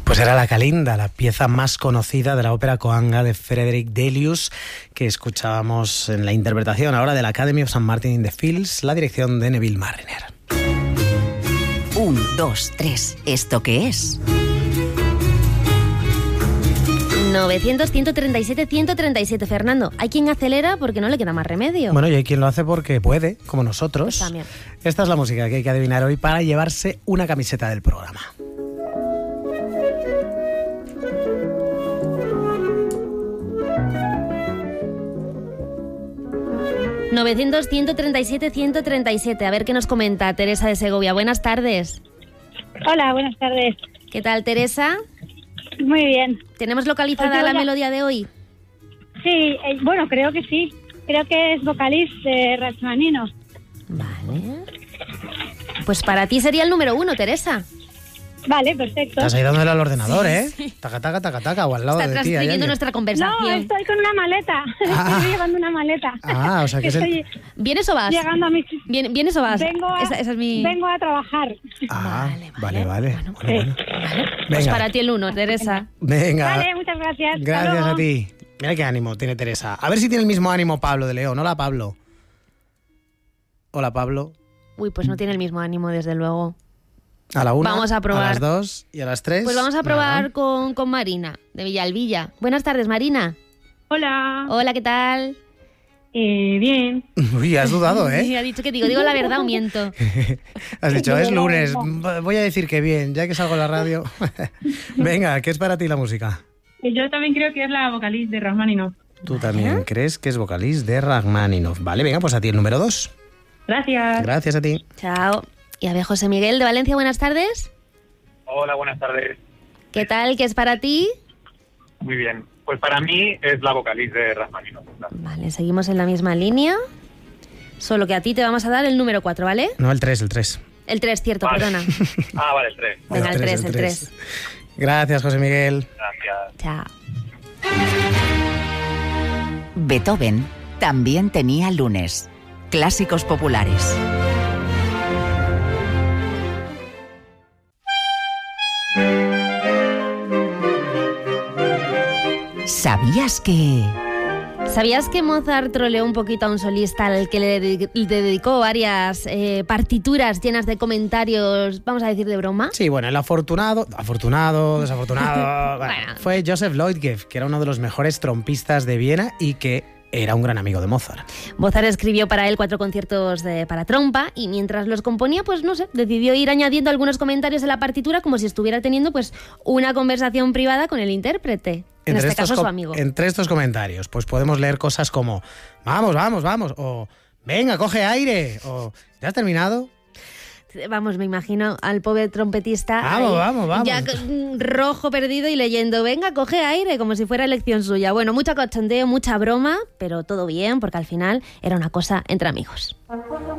Pues era la Calinda, la pieza más conocida de la ópera Coanga de Frederick Delius, que escuchábamos en la interpretación ahora de la Academy of St. Martin in the Fields, la dirección de Neville Marriner. 1, 2, 3. ¿Esto qué es? 900, 137, 137. Fernando, hay quien acelera porque no le queda más remedio. Bueno, y hay quien lo hace porque puede, como nosotros. Pues también. Esta es la música que hay que adivinar hoy para llevarse una camiseta del programa. ...900, 137, 137. A ver qué nos comenta Teresa de Segovia. Buenas tardes. Hola, buenas tardes. ¿Qué tal, Teresa? Muy bien. ¿Tenemos localizada la melodía de hoy? Sí, bueno, creo que sí. Creo que es Vocalist de Rachmaninoff. Vale. Pues para ti sería el número 1, Teresa. Vale, perfecto. Estás ahí dándole al ordenador, Sí, ¿eh? sí. Taca, taca, taca, taca, o al lado Está de ti. transcribiendo nuestra conversación. No, estoy con una maleta. Estoy llevando una maleta. Ah, o sea que es el... Estoy ¿Vienes o vas? llegando a mi... ¿Vienes o vas? Vengo a, Esa es mi... vengo a trabajar. Ah, vale. Bueno. Bueno. Pues Venga. para ti el 1, Teresa. Venga. Vale, muchas gracias. Hasta Gracias luego. a ti. Mira qué ánimo tiene Teresa. A ver si tiene el mismo ánimo Pablo de León. Hola, Pablo. Hola, Pablo. Uy, pues no tiene el mismo ánimo, desde luego. A la 1, Vamos a probar. a las 2 y a las 3. Pues vamos a probar con Marina, de Villalbilla. Buenas tardes, Marina. Hola. Hola, ¿qué tal? Bien. Uy, has dudado, ¿eh? Sí, ha dicho que digo la verdad o miento. Has dicho, es lunes. Voy a decir que bien, ya que salgo a la radio. Venga, ¿qué es para ti la música? Yo también creo que es la Vocalist de Rachmaninoff. Tú también crees que es Vocalist de Rachmaninoff. Vale, venga, pues a ti el número 2. Gracias. Gracias a ti. Chao. Y a ver, José Miguel de Valencia, buenas tardes. Hola, buenas tardes. ¿Qué tal? ¿Qué es para ti? Muy bien. Pues para mí es la Vocalist de Rachmaninoff. Vale, seguimos en la misma línea. Solo que a ti te vamos a dar el número 4, ¿vale? No, el 3, el 3. El 3, cierto, Vale. perdona. Ah, vale, el 3. Venga, el 3, el 3. Gracias, José Miguel. Gracias. Chao. Beethoven también tenía lunes. Clásicos populares. ¿Sabías que...? ¿Sabías que Mozart troleó un poquito a un solista al que le dedicó varias partituras llenas de comentarios, vamos a decir, de broma? Sí, bueno, el afortunado, desafortunado, bueno, fue Joseph Lloyd, que era uno de los mejores trompistas de Viena y que era un gran amigo de Mozart. Mozart escribió para él 4 conciertos para trompa y mientras los componía, pues no sé, decidió ir añadiendo algunos comentarios a la partitura como si estuviera teniendo pues una conversación privada con el intérprete. En este caso su amigo. Entre estos comentarios, pues podemos leer cosas como vamos, o venga, coge aire, o ¿ya has terminado? Vamos, me imagino al pobre trompetista Vamos. ya rojo perdido y leyendo, venga, coge aire, como si fuera elección suya. Bueno, mucho cachondeo, mucha broma, pero todo bien, porque al final era una cosa entre amigos.